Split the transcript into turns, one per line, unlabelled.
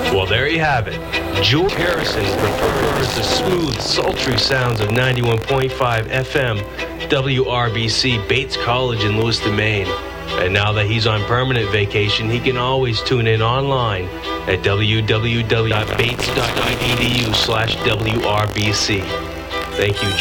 Well, there you have it. George Harrison prefers the smooth, sultry sounds of 91.5 FM WRBC Bates College in Lewiston, Maine. And now that he's on permanent vacation, he can always tune in online at www.bates.edu/WRBC. Thank you,